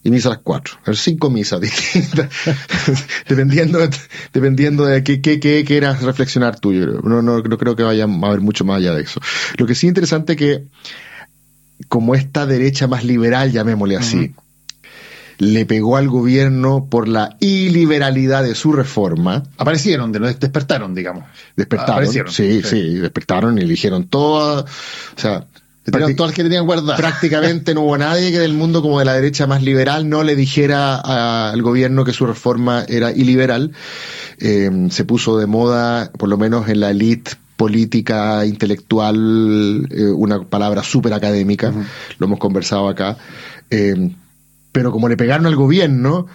y misa a las 4. A ver, 5 misas distintas. dependiendo de qué quieras reflexionar tú. No creo que vaya a haber mucho más allá de eso. Lo que sí es interesante que, como esta derecha más liberal, llamémosle así, le pegó al gobierno por la iliberalidad de su reforma. Aparecieron, despertaron, digamos. Despertaron, sí, despertaron y eligieron todas, o sea, todas las que tenían guardadas. Prácticamente no hubo nadie que del mundo como de la derecha más liberal no le dijera al gobierno que su reforma era iliberal. Se puso de moda, por lo menos en la élite política, intelectual, una palabra súper académica, lo hemos conversado acá, pero como le pegaron al gobierno,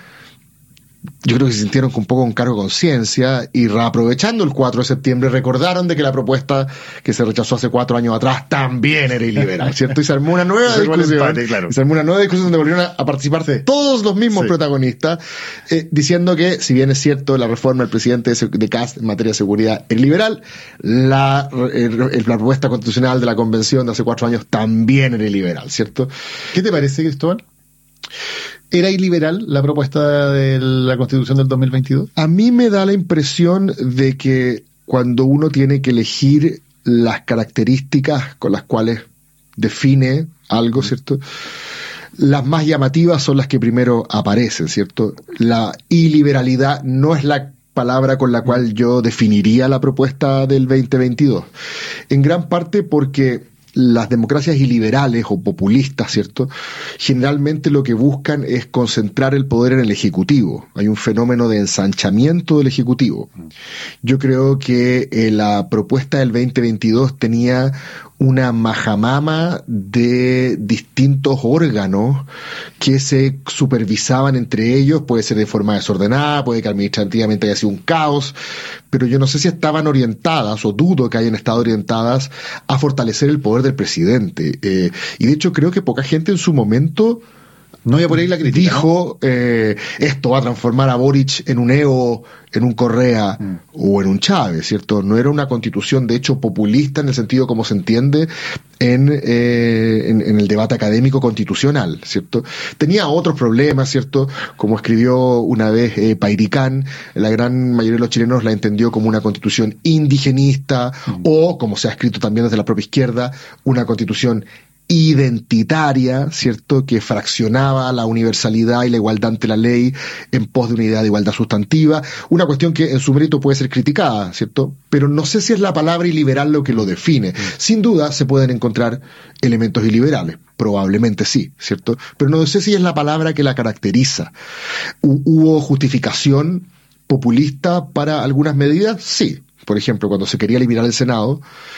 yo creo que se sintieron un poco con cargo de conciencia y reaprovechando el 4 de septiembre recordaron de que la propuesta que se rechazó hace 4 años atrás también era iliberal, ¿cierto? Y se armó una nueva discusión, se armó una nueva discusión donde volvieron a participar todos los mismos protagonistas, diciendo que, si bien es cierto, la reforma del presidente de Kast en materia de seguridad es liberal, la propuesta constitucional de la convención de hace 4 años también era iliberal, ¿cierto? ¿Qué te parece, Cristóbal? ¿Era iliberal la propuesta de la Constitución del 2022? A mí me da la impresión de que cuando uno tiene que elegir las características con las cuales define algo, ¿cierto?, las más llamativas son las que primero aparecen, ¿cierto? La iliberalidad no es la palabra con la cual yo definiría la propuesta del 2022. En gran parte porque las democracias iliberales o populistas, ¿cierto?, generalmente lo que buscan es concentrar el poder en el Ejecutivo. Hay un fenómeno de ensanchamiento del Ejecutivo. Yo creo que la propuesta del 2022 tenía una majamama de distintos órganos que se supervisaban entre ellos, puede ser de forma desordenada, puede que administrativamente haya sido un caos, pero yo no sé si estaban orientadas, o dudo que hayan estado orientadas a fortalecer el poder del presidente. Y de hecho creo que poca gente en su momento no iba por ahí la crítica, dijo, esto va a transformar a Boric en un Evo, en un Correa o en un Chávez, ¿cierto? No era una constitución, de hecho, populista en el sentido como se entiende en el debate académico constitucional, ¿cierto? Tenía otros problemas, ¿cierto? Como escribió una vez Pairicán, la gran mayoría de los chilenos la entendió como una constitución indigenista o, como se ha escrito también desde la propia izquierda, una constitución identitaria, ¿cierto?, que fraccionaba la universalidad y la igualdad ante la ley en pos de una idea de igualdad sustantiva, una cuestión que en su mérito puede ser criticada, ¿cierto?, pero no sé si es la palabra iliberal lo que lo define. Sin duda se pueden encontrar elementos iliberales, probablemente sí, ¿cierto?, pero no sé si es la palabra que la caracteriza. ¿Hubo justificación populista para algunas medidas? Sí. Por ejemplo, cuando se quería liberar el Senado,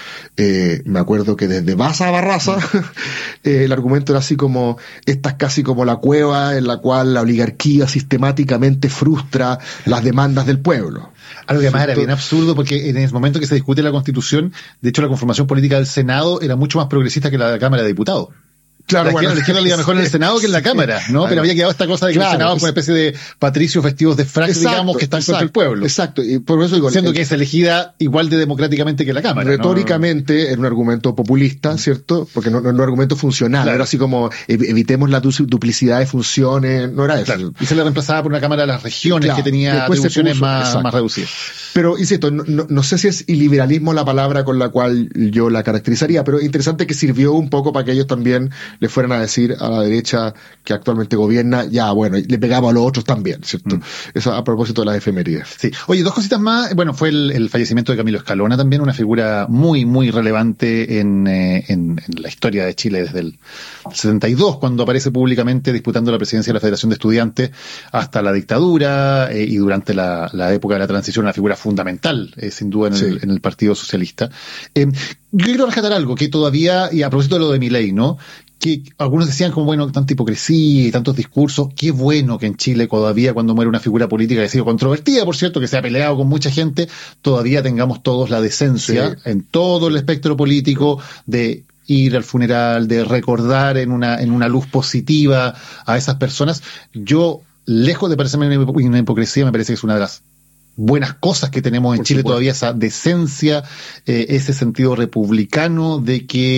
me acuerdo que desde Baza a Barraza el argumento era así como, esta es casi como la cueva en la cual la oligarquía sistemáticamente frustra las demandas del pueblo. Algo que además era bien absurdo, porque en el momento que se discute la Constitución, de hecho la conformación política del Senado era mucho más progresista que la Cámara de Diputados. Claro, la izquierda le iba mejor en el Senado que en la Cámara, ¿no? Pero había quedado esta cosa de que el Senado es una especie de patricios vestidos de frac, digamos, que están contra el pueblo. Exacto, y por eso digo, siendo que es elegida igual de democráticamente que la Cámara. Retóricamente era un argumento populista, ¿cierto? Porque no era un argumento funcional, claro. Era así como evitemos la duplicidad de funciones, no era eso. Claro. Y se le reemplazaba por una Cámara de las Regiones, claro, que tenía atribuciones más reducidas. Pero, insisto, no sé si es iliberalismo la palabra con la cual yo la caracterizaría, pero interesante que sirvió un poco para que ellos también le fueran a decir a la derecha que actualmente gobierna, ya, bueno, le pegamos a los otros también, ¿cierto? Eso a propósito de las efemérides. Sí. Oye, dos cositas más. Bueno, fue el fallecimiento de Camilo Escalona también, una figura muy, muy relevante en la historia de Chile desde el 72, cuando aparece públicamente disputando la presidencia de la Federación de Estudiantes hasta la dictadura y durante la época de la transición, una figura fundamental, sin duda, en el Partido Socialista. Yo quiero rescatar algo que todavía, y a propósito de lo de Milei, ¿no?, que algunos decían como, bueno, tanta hipocresía y tantos discursos, qué bueno que en Chile todavía, cuando muere una figura política que ha sido controvertida, por cierto, que se ha peleado con mucha gente, todavía tengamos todos la decencia en todo el espectro político de ir al funeral, de recordar en una luz positiva a esas personas. Yo, lejos de parecerme una hipocresía, me parece que es una de las buenas cosas que tenemos en Chile todavía, esa decencia, ese sentido republicano de que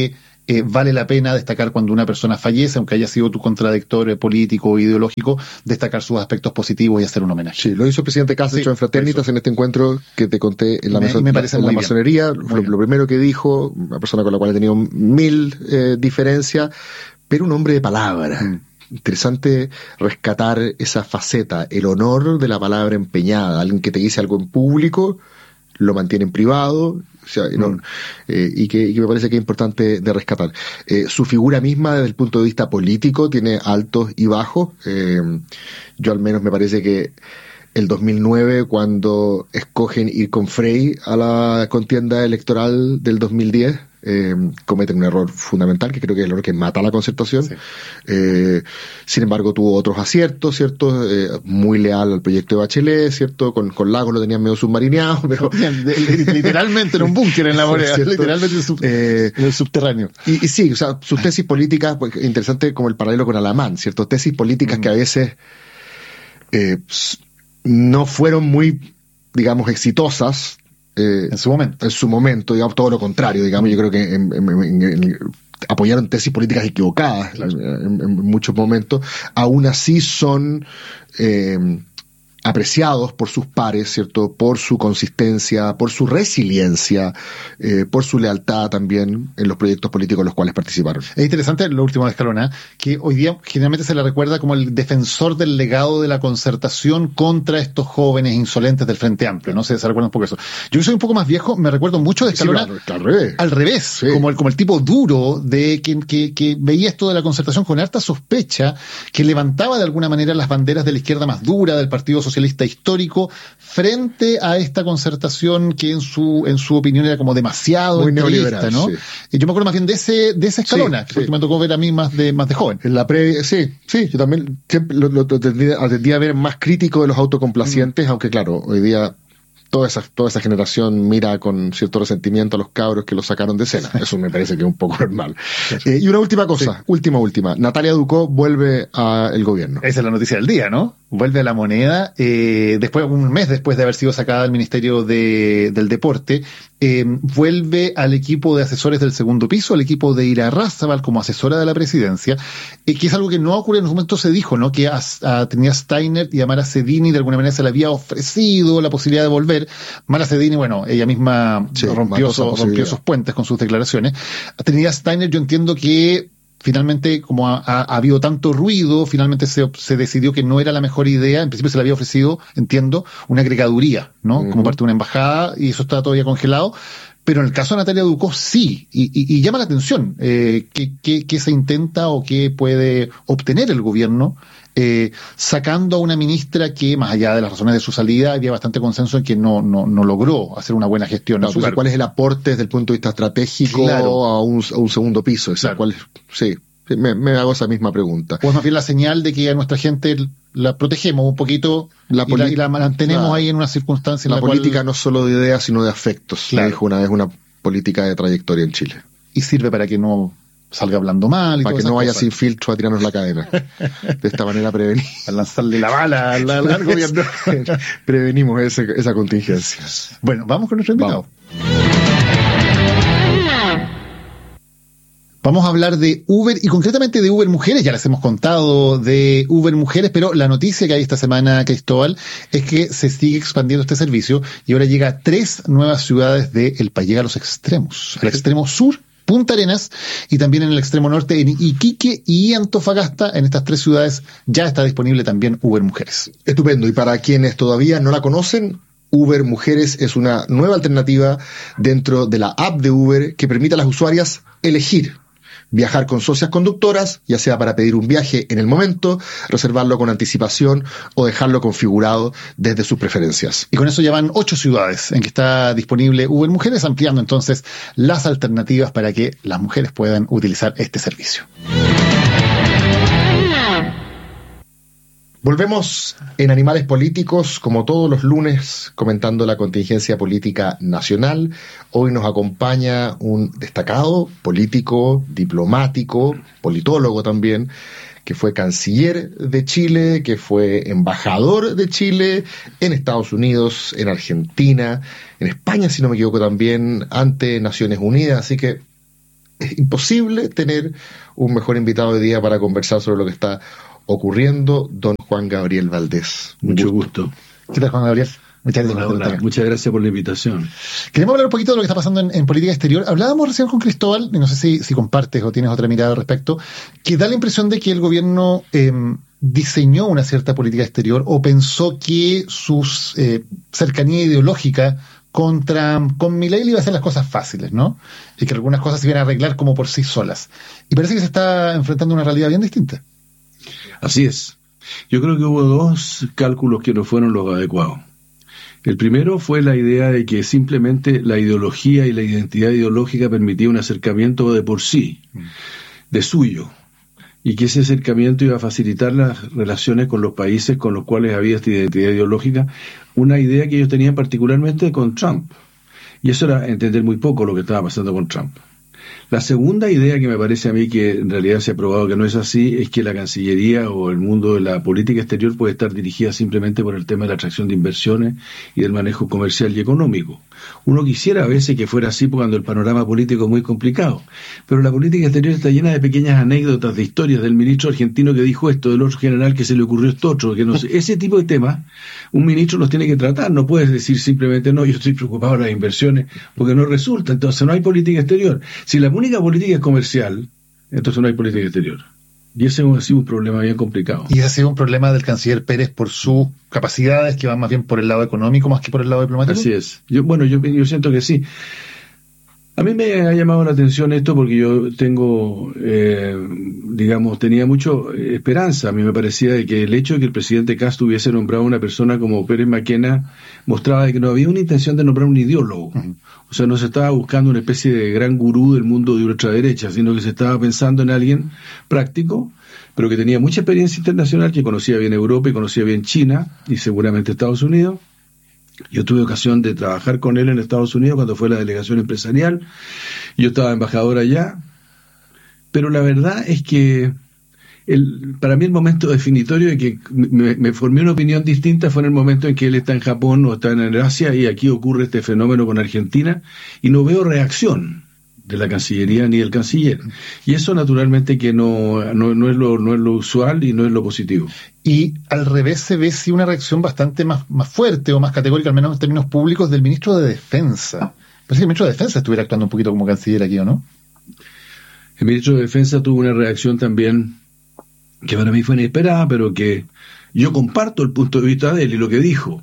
vale la pena destacar cuando una persona fallece, aunque haya sido tu contradictor político o ideológico, destacar sus aspectos positivos y hacer un homenaje. Sí, lo hizo el presidente Kast, hecho en Fraternitas, en este encuentro que te conté en la masonería. Lo primero que dijo, una persona con la cual he tenido 1000 diferencias, pero un hombre de palabra. Interesante rescatar esa faceta, el honor de la palabra empeñada. Alguien que te dice algo en público, lo mantiene en privado, o sea, y que me parece que es importante de rescatar. Su figura misma desde el punto de vista político tiene altos y bajos. Yo al menos me parece que el 2009, cuando escogen ir con Frey a la contienda electoral del 2010, cometen un error fundamental, que creo que es el error que mata la Concertación. Sí. Sin embargo, tuvo otros aciertos, ¿cierto? Muy leal al proyecto de Bachelet, ¿cierto? Con Lagos lo tenían medio submarineado, pero... literalmente en un búnker en la moneda, literalmente en el subterráneo. Y sí, o sea, sus tesis políticas, pues, interesante como el paralelo con Alamán, ¿cierto? Tesis políticas que a veces no fueron muy, digamos, exitosas, en su momento, digamos, todo lo contrario, digamos, yo creo que apoyaron tesis políticas equivocadas, claro, en muchos momentos, aún así son apreciados por sus pares, ¿cierto? Por su consistencia, por su resiliencia, por su lealtad también en los proyectos políticos en los cuales participaron. Es interesante lo último de Escalona, que hoy día generalmente se le recuerda como el defensor del legado de la Concertación contra estos jóvenes insolentes del Frente Amplio, ¿no? Se recuerda un poco eso. Yo que soy un poco más viejo, me recuerdo mucho de Escalona al revés, sí, como el tipo duro de que veía esto de la Concertación con harta sospecha, que levantaba de alguna manera las banderas de la izquierda más dura, del Partido Socialista histórico, frente a esta Concertación que en su opinión era como demasiado muy neoliberal, ¿no? Sí. Yo me acuerdo más bien de ese Escalona, sí, que me tocó ver a mí más de joven. En la sí, yo también siempre lo tendí a ver más crítico de los autocomplacientes, aunque claro, hoy día toda esa generación mira con cierto resentimiento a los cabros que los sacaron de escena. Eso me parece que es un poco normal. Y una última cosa, última. Natalia Ducó vuelve al gobierno. Esa es la noticia del día, ¿no? Vuelve a la moneda, un mes después de haber sido sacada del Ministerio del Deporte, vuelve al equipo de asesores del segundo piso, al equipo de Irarrázaval como asesora de la presidencia, que es algo que no ocurrió en un momento, se dijo, ¿no? Que tenía Steiner y a Mara Cedini de alguna manera se le había ofrecido la posibilidad de volver. Mara Cedini, bueno, ella misma rompió sus puentes con sus declaraciones. Tenía Steiner, yo entiendo que finalmente, como ha habido tanto ruido, finalmente se decidió que no era la mejor idea. En principio se le había ofrecido, entiendo, una agregaduría, ¿no? Como parte de una embajada, y eso está todavía congelado. Pero en el caso de Natalia Ducó sí, y llama la atención qué se intenta o qué puede obtener el gobierno sacando a una ministra que, más allá de las razones de su salida, había bastante consenso en que no logró hacer una buena gestión. Claro, entonces, ¿cuál es el aporte desde el punto de vista estratégico a un segundo piso? Claro. Sí, me hago esa misma pregunta. Pues más bien la señal de que a nuestra gente la protegemos un poquito y la mantenemos ahí en una circunstancia en la política cual... no es solo de ideas, sino de afectos. Claro. Me dijo una vez una política de trayectoria en Chile. Y sirve para que no salga hablando mal. Para que no vaya sin filtro a tirarnos la cadena. De esta manera prevenimos. A lanzarle la bala al gobierno. Prevenimos esa contingencia. Bueno, vamos con nuestro invitado. Vamos a hablar de Uber y concretamente de Uber Mujeres. Ya les hemos contado de Uber Mujeres, pero la noticia que hay esta semana, Cristóbal, es que se sigue expandiendo este servicio y ahora llega a 3 nuevas ciudades del país. Llega a los extremos. Al extremo sur, Punta Arenas, y también en el extremo norte, en Iquique y Antofagasta. En estas 3 ciudades ya está disponible también Uber Mujeres. Estupendo. Y para quienes todavía no la conocen, Uber Mujeres es una nueva alternativa dentro de la app de Uber que permite a las usuarias elegir viajar con socias conductoras, ya sea para pedir un viaje en el momento, reservarlo con anticipación o dejarlo configurado desde sus preferencias. Y con eso ya van 8 ciudades en que está disponible Uber Mujeres, ampliando entonces las alternativas para que las mujeres puedan utilizar este servicio. Volvemos en Animales Políticos, como todos los lunes, comentando la contingencia política nacional. Hoy nos acompaña un destacado político, diplomático, politólogo también, que fue canciller de Chile, que fue embajador de Chile en Estados Unidos, en Argentina, en España, si no me equivoco también, ante Naciones Unidas. Así que es imposible tener un mejor invitado hoy día para conversar sobre lo que está ocurriendo, don Juan Gabriel Valdés. Mucho gusto. ¿Qué tal, Juan Gabriel? Muchas gracias por la invitación. Queremos hablar un poquito de lo que está pasando en política exterior. Hablábamos recién con Cristóbal, y no sé si compartes o tienes otra mirada al respecto, que da la impresión de que el gobierno diseñó una cierta política exterior o pensó que su cercanía ideológica con Trump, con Milei le iba a hacer las cosas fáciles, ¿no? Y que algunas cosas se iban a arreglar como por sí solas. Y parece que se está enfrentando a una realidad bien distinta. Así es. Yo creo que hubo dos cálculos que no fueron los adecuados. El primero fue la idea de que simplemente la ideología y la identidad ideológica permitía un acercamiento de por sí, de suyo, y que ese acercamiento iba a facilitar las relaciones con los países con los cuales había esta identidad ideológica, una idea que ellos tenían particularmente con Trump. Y eso era entender muy poco lo que estaba pasando con Trump. La segunda idea que me parece a mí que en realidad se ha probado que no es así, es que la Cancillería o el mundo de la política exterior puede estar dirigida simplemente por el tema de la atracción de inversiones y del manejo comercial y económico. Uno quisiera a veces que fuera así cuando el panorama político es muy complicado, pero la política exterior está llena de pequeñas anécdotas, de historias del ministro argentino que dijo esto, del otro general que se le ocurrió esto otro, que no sé. Ese tipo de temas un ministro los tiene que tratar, no puedes decir simplemente no, yo estoy preocupado de las inversiones, porque no resulta, entonces no hay política exterior. Si la única política es comercial, entonces no hay política exterior. Y ese ha sido un problema bien complicado. Y ese ha sido un problema del canciller Pérez por sus capacidades, que van más bien por el lado económico más que por el lado diplomático. Así es. Yo siento que sí. A mí me ha llamado la atención esto porque yo tengo, tenía mucho esperanza. A mí me parecía de que el hecho de que el presidente Castro hubiese nombrado a una persona como Pérez Maquena mostraba de que no había una intención de nombrar un ideólogo. Uh-huh. O sea, no se estaba buscando una especie de gran gurú del mundo de ultraderecha, sino que se estaba pensando en alguien práctico, pero que tenía mucha experiencia internacional, que conocía bien Europa y conocía bien China y seguramente Estados Unidos. Yo tuve ocasión de trabajar con él en Estados Unidos cuando fue la delegación empresarial. Yo estaba embajador allá, pero la verdad es que para mí el momento definitorio de que me formé una opinión distinta fue en el momento en que él está en Japón o está en Asia y aquí ocurre este fenómeno con Argentina y no veo reacción de la Cancillería ni del canciller. Y eso naturalmente que no es lo usual y no es lo positivo. Y al revés se ve sí una reacción bastante más fuerte o más categórica, al menos en términos públicos, del ministro de Defensa. Parece que el ministro de Defensa estuviera actuando un poquito como canciller aquí, ¿o no? El ministro de Defensa tuvo una reacción también que para mí fue inesperada, pero que yo comparto el punto de vista de él y lo que dijo.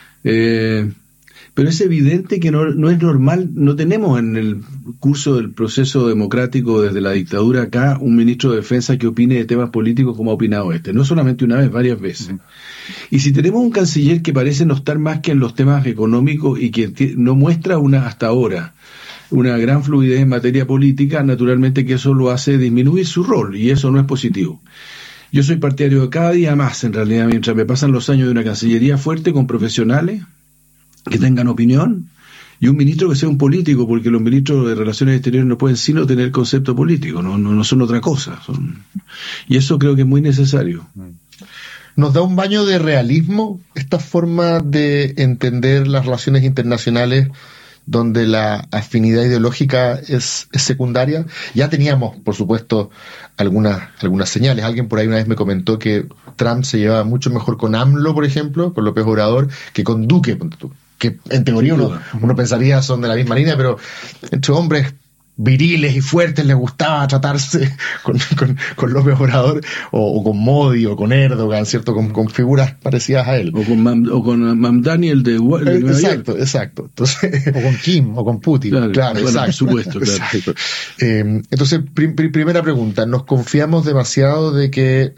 Pero es evidente que no es normal, no tenemos en el curso del proceso democrático desde la dictadura acá un ministro de Defensa que opine de temas políticos como ha opinado no solamente una vez, varias veces. Uh-huh. Y si tenemos un canciller que parece no estar más que en los temas económicos y que no muestra hasta ahora una gran fluidez en materia política, naturalmente que eso lo hace disminuir su rol y eso no es positivo. Yo soy partidario de cada día más, en realidad, mientras me pasan los años de una cancillería fuerte con profesionales que tengan opinión y un ministro que sea un político, porque los ministros de Relaciones Exteriores no pueden sino tener concepto político, no son otra cosa. Y eso creo que es muy necesario. ¿Nos da un baño de realismo esta forma de entender las relaciones internacionales donde la afinidad ideológica es secundaria? Ya teníamos, por supuesto, algunas señales. Alguien por ahí una vez me comentó que Trump se llevaba mucho mejor con AMLO, por ejemplo, con López Obrador, que con Duque, que en teoría uno pensaría son de la misma línea, pero entre hombres viriles y fuertes les gustaba tratarse con López Obrador o con Modi o con Erdogan, ¿cierto? Con figuras parecidas a él. O con Mamdani, el de Exacto. Entonces, o con Kim o con Putin. Claro, exacto. Por supuesto, claro. Exacto. Entonces, primera pregunta, ¿nos confiamos demasiado de que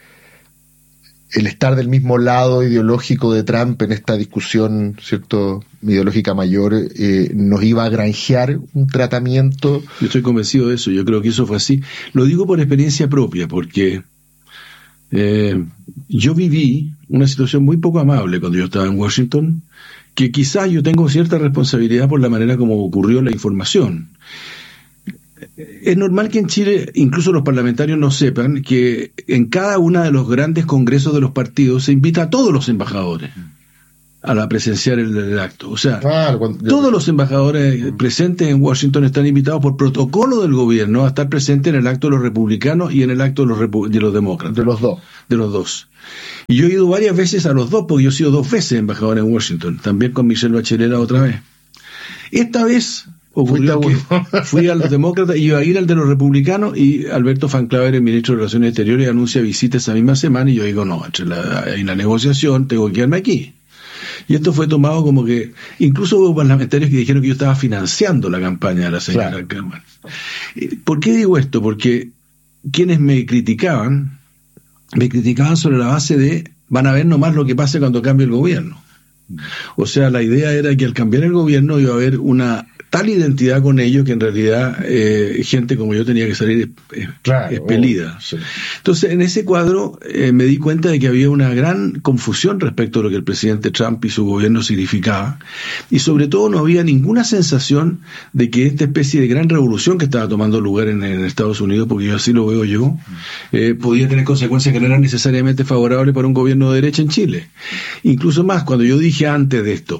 el estar del mismo lado ideológico de Trump en esta discusión, ¿cierto?, ideológica mayor, nos iba a granjear un tratamiento? Yo estoy convencido de eso, yo creo que eso fue así. Lo digo por experiencia propia, porque yo viví una situación muy poco amable cuando yo estaba en Washington, que quizás yo tengo cierta responsabilidad por la manera como ocurrió la información. Es normal que en Chile incluso los parlamentarios no sepan que en cada uno de los grandes congresos de los partidos se invita a todos los embajadores. a presenciar el acto. O sea, todos los embajadores presentes en Washington están invitados por protocolo del gobierno a estar presentes en el acto de los republicanos y en el acto de los demócratas. De los dos. De los dos. Y yo he ido varias veces a los dos, porque yo he sido 2 veces embajador en Washington, también con Michelle Bachelet la otra vez. Esta vez ocurrió que fui a los demócratas y iba a ir al de los republicanos, y Alberto Van Claver, el ministro de Relaciones Exteriores, anuncia visita esa misma semana, y yo digo, no, en la negociación tengo que quedarme aquí. Y esto fue tomado como que, incluso hubo parlamentarios que dijeron que yo estaba financiando la campaña de la señora Cámara. ¿Por qué digo esto? Porque quienes me criticaban sobre la base de, van a ver nomás lo que pase cuando cambie el gobierno. O sea, la idea era que al cambiar el gobierno iba a haber una tal identidad con ellos que en realidad gente como yo tenía que salir expelida. Sí. Entonces, en ese cuadro me di cuenta de que había una gran confusión respecto a lo que el presidente Trump y su gobierno significaba, y sobre todo no había ninguna sensación de que esta especie de gran revolución que estaba tomando lugar en Estados Unidos, porque yo así lo veo yo, podía tener consecuencias que no eran necesariamente favorables para un gobierno de derecha en Chile. Incluso más, cuando yo dije antes de esto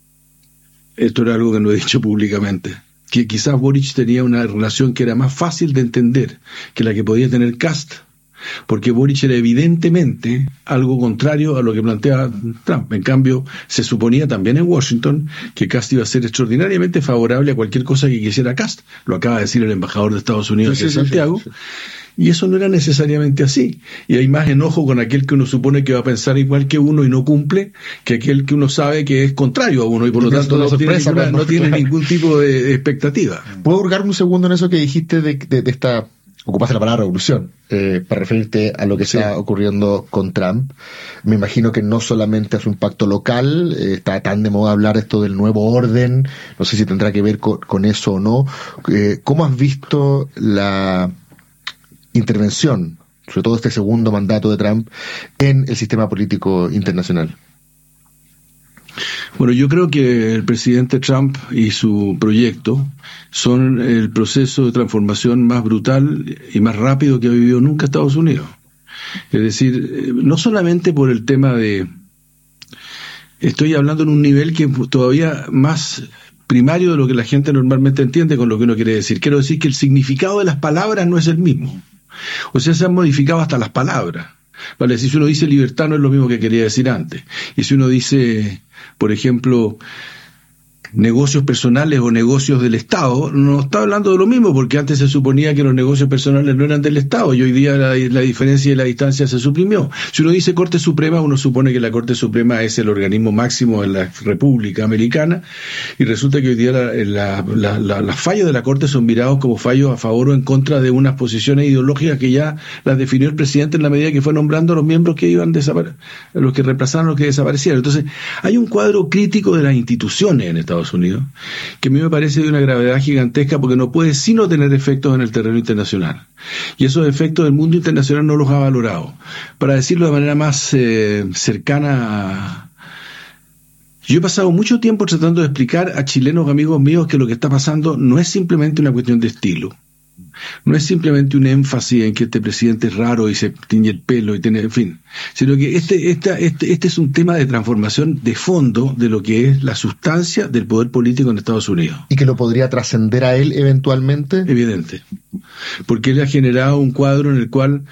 era algo que no he dicho públicamente, que quizás Boric tenía una relación que era más fácil de entender que la que podía tener Kast, porque Boric era evidentemente algo contrario a lo que planteaba Trump. En cambio, se suponía también en Washington que Kast iba a ser extraordinariamente favorable a cualquier cosa que quisiera Kast. Lo acaba de decir el embajador de Estados Unidos en Santiago. Sí. Y eso no era necesariamente así. Y hay más enojo con aquel que uno supone que va a pensar igual que uno y no cumple, que aquel que uno sabe que es contrario a uno y por lo tanto no tiene ningún tipo de expectativa. ¿Puedo hurgar un segundo en eso que dijiste de esta, ocupaste la palabra revolución, para referirte a lo que está ocurriendo con Trump? Me imagino que no solamente es un impacto local, está tan de moda hablar esto del nuevo orden, no sé si tendrá que ver con eso o no. ¿Cómo has visto la intervención, sobre todo este segundo mandato de Trump, en el sistema político internacional? Bueno, yo creo que el presidente Trump y su proyecto son el proceso de transformación más brutal y más rápido que ha vivido nunca Estados Unidos. Es decir, no solamente por el tema de... Estoy hablando en un nivel que todavía más primario de lo que la gente normalmente entiende con lo que uno quiere decir. Quiero decir que el significado de las palabras no es el mismo. O sea, se han modificado hasta las palabras. Vale, si uno dice libertad no es lo mismo que quería decir antes. Y si uno dice, por ejemplo, negocios personales o negocios del Estado, no está hablando de lo mismo, porque antes se suponía que los negocios personales no eran del Estado y hoy día la diferencia y la distancia se suprimió. Si uno dice Corte Suprema, uno supone que la Corte Suprema es el organismo máximo de la República Americana, y resulta que hoy día las fallos de la Corte son mirados como fallos a favor o en contra de unas posiciones ideológicas que ya las definió el presidente en la medida que fue nombrando a los miembros que iban los que reemplazaron a los que desaparecieron. Entonces, hay un cuadro crítico de las instituciones en Estados Unidos, que a mí me parece de una gravedad gigantesca, porque no puede sino tener efectos en el terreno internacional. Y esos efectos el mundo internacional no los ha valorado. Para decirlo de manera más cercana, yo he pasado mucho tiempo tratando de explicar a chilenos amigos míos que lo que está pasando no es simplemente una cuestión de estilo. No es simplemente un énfasis en que este presidente es raro y se tiñe el pelo y tiene, en fin, sino que este es un tema de transformación de fondo de lo que es la sustancia del poder político en Estados Unidos. ¿Y que lo podría trascender a él eventualmente? Evidente, porque él ha generado un cuadro en el cual,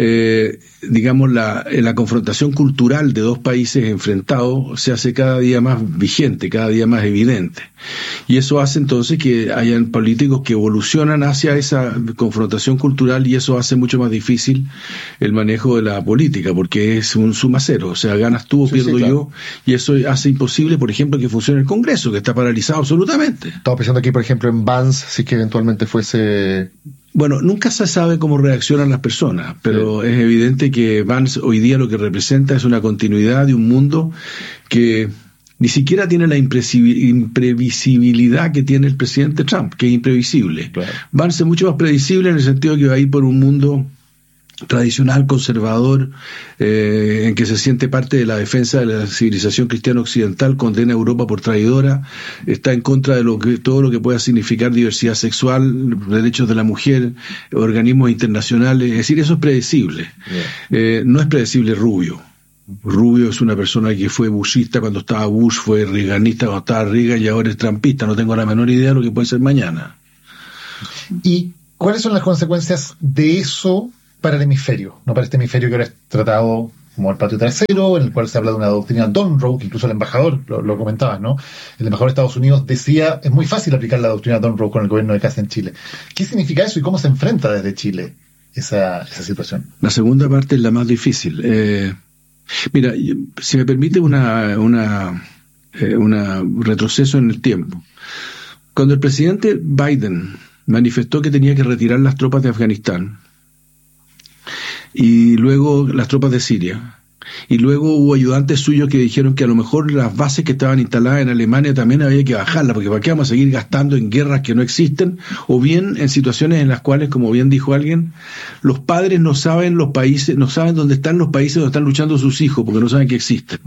digamos, la confrontación cultural de dos países enfrentados se hace cada día más vigente, cada día más evidente. Y eso hace entonces que hayan políticos que evolucionan hacia esa confrontación cultural, y eso hace mucho más difícil el manejo de la política, porque es un suma cero, o sea, ganas tú o pierdo yo, y eso hace imposible, por ejemplo, que funcione el Congreso, que está paralizado absolutamente. Estaba pensando aquí, por ejemplo, en Vance, si que eventualmente fuese... Bueno, nunca se sabe cómo reaccionan las personas, pero es evidente que Vance hoy día lo que representa es una continuidad de un mundo que ni siquiera tiene la imprevisibilidad que tiene el presidente Trump, que es imprevisible. Claro. Vance es mucho más predecible en el sentido que va a ir por un mundo tradicional, conservador, en que se siente parte de la defensa de la civilización cristiana occidental, condena a Europa por traidora, está en contra de todo lo que pueda significar diversidad sexual, derechos de la mujer, organismos internacionales. Es decir, eso es predecible. No es predecible Rubio. Rubio es una persona que fue bushista cuando estaba Bush, fue reaganista cuando estaba Reagan y ahora es trumpista. No tengo la menor idea de lo que puede ser mañana. ¿Y cuáles son las consecuencias de eso para el hemisferio? No para este hemisferio que ahora es tratado como el patio trasero, en el cual se habla de una doctrina Donroe, que incluso el embajador lo comentaba, ¿no? El embajador de Estados Unidos decía, es muy fácil aplicar la doctrina Donroe con el gobierno de Kast en Chile. ¿Qué significa eso y cómo se enfrenta desde Chile esa situación? La segunda parte es la más difícil. Mira, si me permite una retroceso en el tiempo. Cuando el presidente Biden manifestó que tenía que retirar las tropas de Afganistán, y luego las tropas de Siria, y luego hubo ayudantes suyos que dijeron que a lo mejor las bases que estaban instaladas en Alemania también había que bajarlas, porque ¿para qué vamos a seguir gastando en guerras que no existen? O bien en situaciones en las cuales, como bien dijo alguien, los padres no saben los países, no saben dónde están los países donde están luchando sus hijos, porque no saben que existen.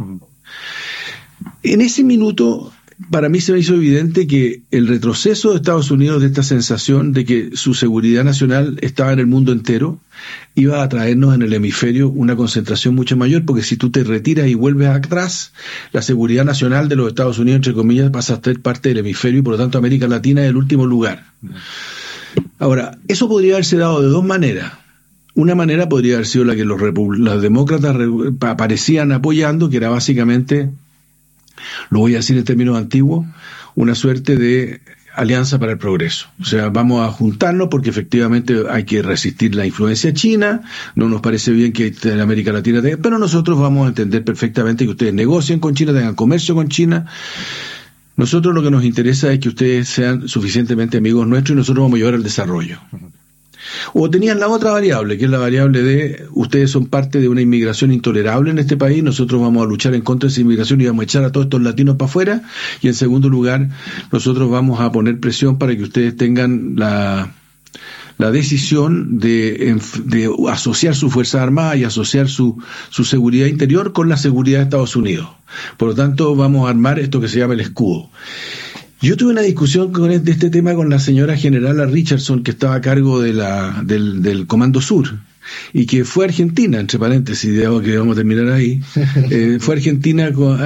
En ese minuto, para mí se me hizo evidente que el retroceso de Estados Unidos de esta sensación de que su seguridad nacional estaba en el mundo entero, iba a traernos en el hemisferio una concentración mucho mayor, porque si tú te retiras y vuelves atrás, la seguridad nacional de los Estados Unidos, entre comillas, pasa a ser parte del hemisferio y por lo tanto América Latina es el último lugar. Ahora, eso podría haberse dado de dos maneras. Una manera podría haber sido la que los demócratas aparecían apoyando, que era básicamente, lo voy a decir en términos antiguos, una suerte de alianza para el progreso. O sea, vamos a juntarnos porque efectivamente hay que resistir la influencia china, no nos parece bien que en América Latina tenga, pero nosotros vamos a entender perfectamente que ustedes negocien con China, tengan comercio con China. Nosotros lo que nos interesa es que ustedes sean suficientemente amigos nuestros y nosotros vamos a llevar al desarrollo. O tenían la otra variable, que es la variable de ustedes son parte de una inmigración intolerable en este país, nosotros vamos a luchar en contra de esa inmigración y vamos a echar a todos estos latinos para afuera, y en segundo lugar, nosotros vamos a poner presión para que ustedes tengan la decisión de asociar sus Fuerzas Armadas y asociar su seguridad interior con la seguridad de Estados Unidos. Por lo tanto, vamos a armar esto que se llama el escudo. Yo tuve una discusión de este tema con la señora generala Richardson, que estaba a cargo del Comando Sur, y que fue a Argentina, entre paréntesis, que vamos a terminar ahí, fue a Argentina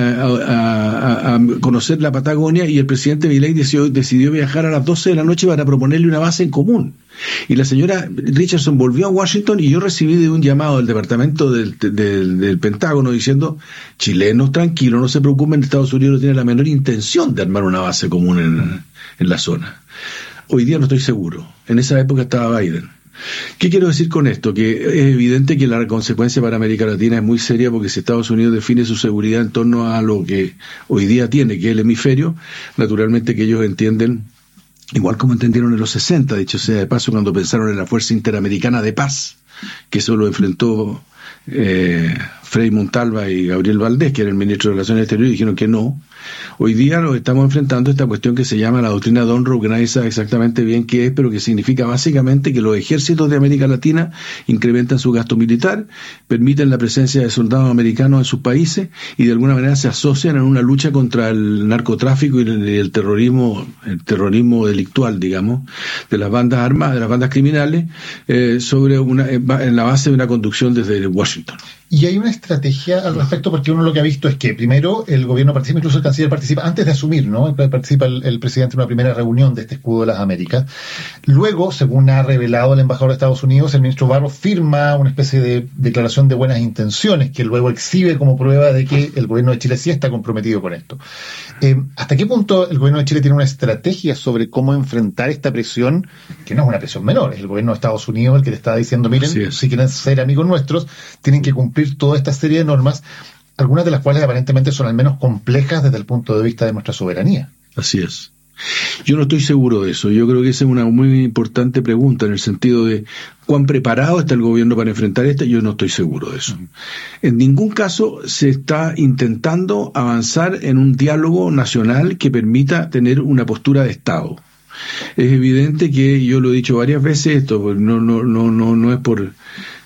a conocer la Patagonia, y el presidente Milei decidió viajar a las 12 de la noche para proponerle una base en común. Y la señora Richardson volvió a Washington y yo recibí de un llamado del departamento del Pentágono diciendo: chilenos, tranquilos, no se preocupen, Estados Unidos no tiene la menor intención de armar una base común en la zona. Hoy día no estoy seguro. En esa época estaba Biden. ¿Qué quiero decir con esto? Que es evidente que la consecuencia para América Latina es muy seria, porque si Estados Unidos define su seguridad en torno a lo que hoy día tiene, que es el hemisferio, naturalmente que ellos entienden, igual como entendieron en los 60, dicho sea de paso, cuando pensaron en la Fuerza Interamericana de Paz, que eso lo enfrentó Frei Montalva y Gabriel Valdés, que era el ministro de Relaciones Exteriores, y dijeron que no. Hoy día nos estamos enfrentando a esta cuestión que se llama la doctrina Donroe, que nadie sabe exactamente bien qué es, pero que significa básicamente que los ejércitos de América Latina incrementan su gasto militar, permiten la presencia de soldados americanos en sus países y de alguna manera se asocian en una lucha contra el narcotráfico y el terrorismo delictual, digamos, de las bandas armadas, de las bandas criminales, en la base de una conducción desde Washington. Y hay una estrategia al respecto, porque uno lo que ha visto es que primero el gobierno participa, incluso el canciller participa antes de asumir, ¿no? Participa el presidente en una primera reunión de este escudo de las Américas. Luego, según ha revelado el embajador de Estados Unidos, el ministro Barros firma una especie de declaración de buenas intenciones que luego exhibe como prueba de que el gobierno de Chile sí está comprometido con esto. ¿Hasta qué punto el gobierno de Chile tiene una estrategia sobre cómo enfrentar esta presión, que no es una presión menor? Es el gobierno de Estados Unidos el que le está diciendo, miren, si quieren ser amigos nuestros, tienen que cumplir toda esta serie de normas, algunas de las cuales aparentemente son al menos complejas desde el punto de vista de nuestra soberanía. Así es. Yo no estoy seguro de eso. Yo creo que esa es una muy importante pregunta, en el sentido de cuán preparado está el gobierno para enfrentar esta. Yo no estoy seguro de eso. En ningún caso se está intentando avanzar en un diálogo nacional que permita tener una postura de Estado. Es evidente que, yo lo he dicho varias veces, esto no es por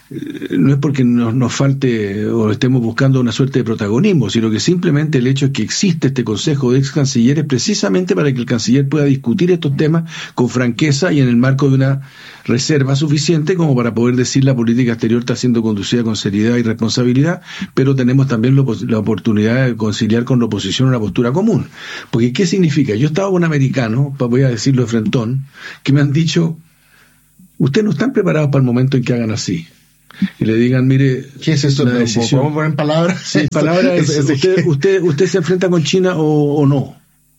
no es porque nos falte o estemos buscando una suerte de protagonismo, sino que simplemente el hecho es que existe este Consejo de Ex Cancilleres precisamente para que el canciller pueda discutir estos temas con franqueza y en el marco de una reserva suficiente como para poder decir la política exterior está siendo conducida con seriedad y responsabilidad, pero tenemos también la oportunidad de conciliar con la oposición una postura común. Porque ¿qué significa? Yo estaba con americanos, voy a decirlo de frentón, que me han dicho, ustedes no están preparados para el momento en que hagan así. Y le digan, mire, ¿qué es eso? ¿Podemos poner en palabras? Sí, palabras es, usted se enfrenta con China o no.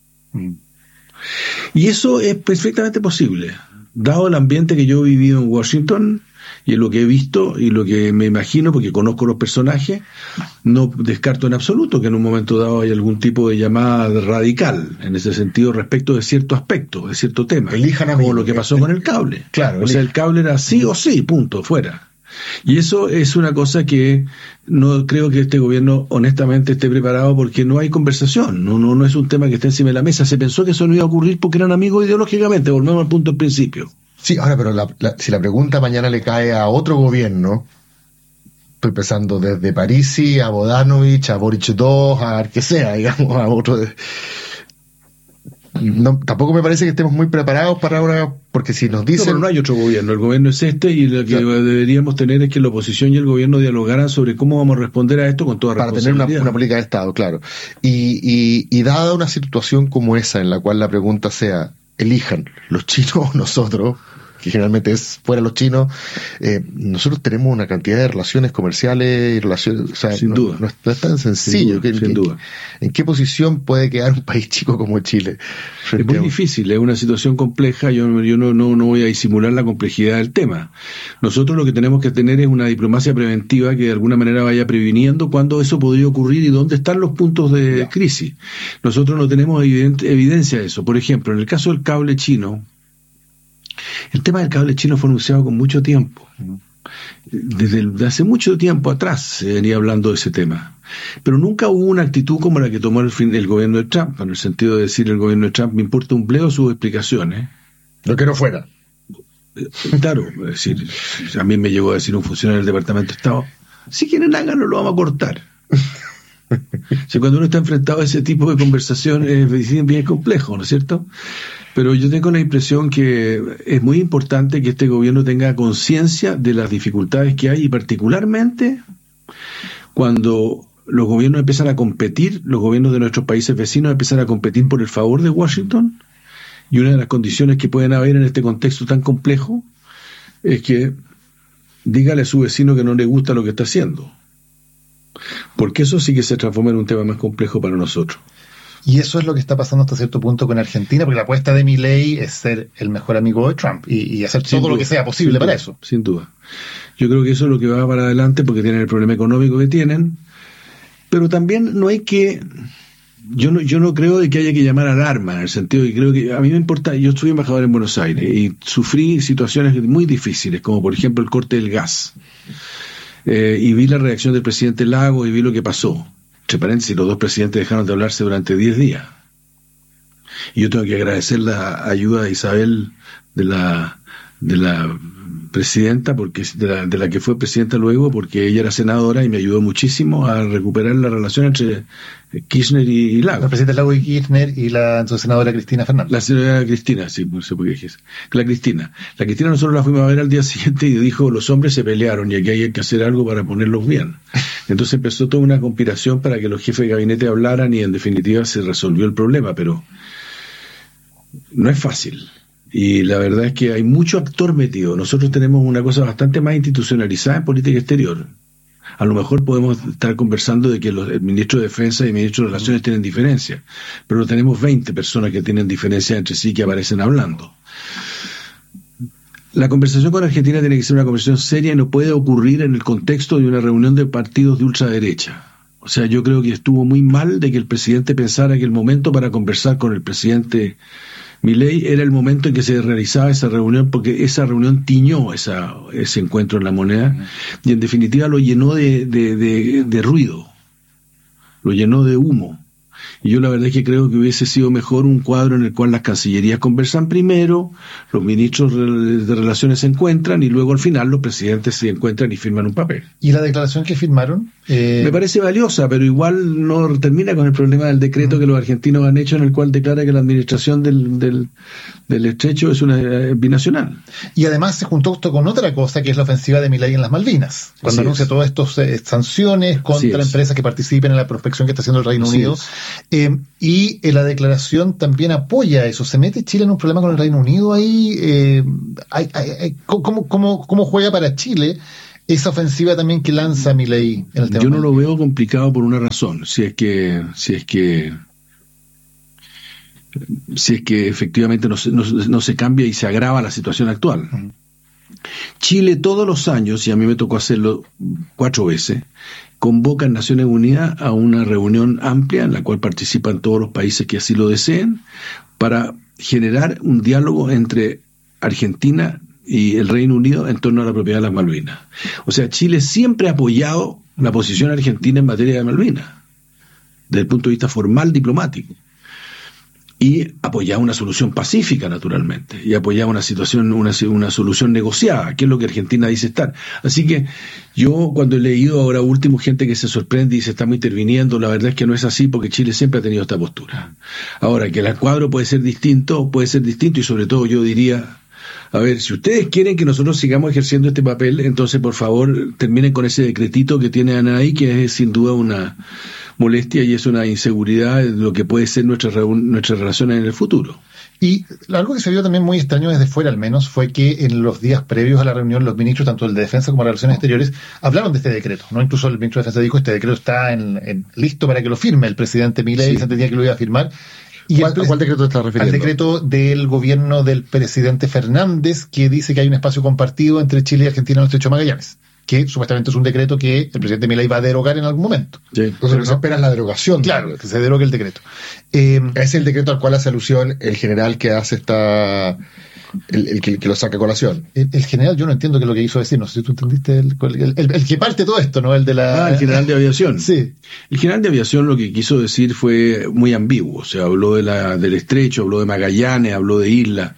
Y eso es perfectamente posible. Dado el ambiente que yo he vivido en Washington y lo que he visto y lo que me imagino, porque conozco los personajes, no descarto en absoluto que en un momento dado hay algún tipo de llamada radical en ese sentido respecto de cierto aspecto, de cierto tema. Elijan a como lo que pasó con el cable. Claro. O sea, el cable era sí o sí, punto, fuera. Y eso es una cosa que no creo que este gobierno honestamente esté preparado, porque no hay conversación, no es un tema que esté encima de la mesa. Se pensó que eso no iba a ocurrir porque eran amigos ideológicamente, volvemos al punto del principio. Sí, ahora, pero si la pregunta mañana le cae a otro gobierno, estoy pensando desde Parisi a Bodanovich, a Boric II, a que sea, digamos, a otro... No, tampoco me parece que estemos muy preparados para ahora, porque si nos dicen... No, pero no hay otro gobierno, el gobierno es este, y lo que deberíamos tener es que la oposición y el gobierno dialogaran sobre cómo vamos a responder a esto con toda responsabilidad. Para tener una política de Estado, claro. Y dada una situación como esa, en la cual la pregunta sea, elijan los chinos o nosotros, que generalmente es fuera los chinos, nosotros tenemos una cantidad de relaciones comerciales y relaciones, o sea, sin duda. No es tan sencillo. Sin duda. ¿En qué posición puede quedar un país chico como Chile? Es muy difícil, es una situación compleja. Yo no voy a disimular la complejidad del tema. Nosotros lo que tenemos que tener es una diplomacia preventiva que de alguna manera vaya previniendo cuándo eso podría ocurrir y dónde están los puntos de crisis. Nosotros no tenemos evidencia de eso. Por ejemplo, en el caso del cable chino, el tema del cable chino fue anunciado con mucho tiempo. Desde hace mucho tiempo atrás se venía hablando de ese tema. Pero nunca hubo una actitud como la que tomó el gobierno de Trump, en el sentido de decir el gobierno de Trump, me importa un bledo sus explicaciones. Lo que no fuera. Claro, es decir, a mí me llegó a decir un funcionario del Departamento de Estado, si quieren háganlo, lo vamos a cortar. O sea, cuando uno está enfrentado a ese tipo de conversación es bien complejo, ¿no es cierto? Pero yo tengo la impresión que es muy importante que este gobierno tenga conciencia de las dificultades que hay, y particularmente cuando los gobiernos empiezan a competir, los gobiernos de nuestros países vecinos empiezan a competir por el favor de Washington, y una de las condiciones que pueden haber en este contexto tan complejo es que dígale a su vecino que no le gusta lo que está haciendo, porque eso sí que se transforma en un tema más complejo para nosotros. Y eso es lo que está pasando hasta cierto punto con Argentina, porque la apuesta de Milei es ser el mejor amigo de Trump y hacer todo lo que sea posible para eso. Sin duda. Yo creo que eso es lo que va para adelante, porque tienen el problema económico que tienen, pero también no hay que... Yo no creo de que haya que llamar alarma, en el sentido de que creo que a mí me importa. Yo estuve embajador en Buenos Aires y sufrí situaciones muy difíciles, como por ejemplo el corte del gas. Y vi la reacción del presidente Lagos y vi lo que pasó. Entre paréntesis, los dos presidentes dejaron de hablarse durante 10 días. Y yo tengo que agradecer la ayuda de Isabel, de la presidenta, porque de la que fue presidenta luego, porque ella era senadora y me ayudó muchísimo a recuperar la relación entre Kirchner y Lagos. La presidenta Lagos y Kirchner y la entonces senadora Cristina Fernández. La senadora Cristina, sí, no sé por qué dije eso. La Cristina nosotros la fuimos a ver al día siguiente y dijo, los hombres se pelearon y aquí hay que hacer algo para ponerlos bien. Entonces empezó toda una conspiración para que los jefes de gabinete hablaran y en definitiva se resolvió el problema, pero no es fácil. Y la verdad es que hay mucho actor metido. Nosotros tenemos una cosa bastante más institucionalizada en política exterior. A lo mejor podemos estar conversando de que el ministro de Defensa y el ministro de Relaciones tienen diferencias, pero no tenemos 20 personas que tienen diferencias entre sí que aparecen hablando. La conversación con Argentina tiene que ser una conversación seria y no puede ocurrir en el contexto de una reunión de partidos de ultraderecha. O sea, yo creo que estuvo muy mal de que el presidente pensara que el momento para conversar con el presidente Milei era el momento en que se realizaba esa reunión, porque esa reunión tiñó ese encuentro en La Moneda y en definitiva lo llenó de ruido, lo llenó de humo. Y yo la verdad es que creo que hubiese sido mejor un cuadro en el cual las cancillerías conversan primero, los ministros de Relaciones se encuentran y luego al final los presidentes se encuentran y firman un papel. ¿Y la declaración que firmaron? Me parece valiosa, pero igual no termina con el problema del decreto que los argentinos han hecho, en el cual declara que la administración del estrecho es una binacional. Y además se juntó esto con otra cosa, que es la ofensiva de Milei en las Malvinas, cuando anuncia todas estas sanciones contra empresas que participen en la prospección que está haciendo el Reino Unido. Y la declaración también apoya eso. ¿Se mete Chile en un problema con el Reino Unido ahí? ¿Cómo juega para Chile esa ofensiva también que lanza Milei en el tema? Yo no lo veo complicado por una razón. Si es que efectivamente no se cambia y se agrava la situación actual. Uh-huh. Chile todos los años, y a mí me tocó hacerlo 4 veces, convoca en Naciones Unidas a una reunión amplia en la cual participan todos los países que así lo deseen, para generar un diálogo entre Argentina y el Reino Unido en torno a la propiedad de las Malvinas. O sea, Chile siempre ha apoyado la posición argentina en materia de Malvinas, desde el punto de vista formal diplomático. Y apoyaba una solución pacífica, naturalmente, y apoyaba una solución negociada, que es lo que Argentina dice estar. Así que yo, cuando he leído ahora último gente que se sorprende y dice estamos interviniendo, la verdad es que no es así, porque Chile siempre ha tenido esta postura. Ahora, que el cuadro puede ser distinto, y sobre todo yo diría, a ver, si ustedes quieren que nosotros sigamos ejerciendo este papel, entonces por favor terminen con ese decretito que tienen ahí, que es sin duda una molestia y es una inseguridad de lo que puede ser nuestras relaciones en el futuro. Y algo que se vio también muy extraño desde fuera, al menos, fue que en los días previos a la reunión los ministros, tanto el de Defensa como de Relaciones Exteriores, hablaron de este decreto, ¿no? Incluso el ministro de Defensa dijo, este decreto está listo para que lo firme el presidente Milei, se entendía que lo iba a firmar. ¿A cuál decreto te estás refiriendo? Al decreto del gobierno del presidente Fernández, que dice que hay un espacio compartido entre Chile y Argentina en el Estrecho de Magallanes, que supuestamente es un decreto que el presidente Milei va a derogar en algún momento. Sí. Entonces lo que se espera es la derogación. Claro, que se derogue el decreto. Es el decreto al cual hace alusión el general que hace el que lo saca a colación. El general, yo no entiendo qué es lo que quiso decir, no sé si tú entendiste el que parte todo esto, ¿no? El general de aviación. Sí. El general de aviación lo que quiso decir fue muy ambiguo, o sea, habló del estrecho, habló de Magallanes, habló de islas.